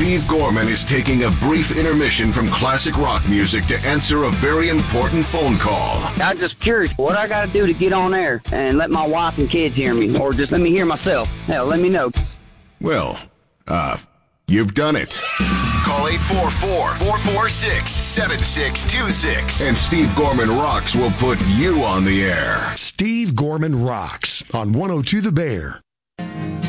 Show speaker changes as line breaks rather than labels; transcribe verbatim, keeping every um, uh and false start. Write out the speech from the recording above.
Steve Gorman is taking a brief intermission from classic rock music to answer a very important phone call.
I'm just curious what I got to do to get on air and let my wife and kids hear me, or just let me hear myself. Hell, let me know.
Well, uh, you've done it.
Call eight four four, four four six, seven six two six.
And Steve Gorman Rocks will put you on the air.
Steve Gorman Rocks on one oh two The Bear.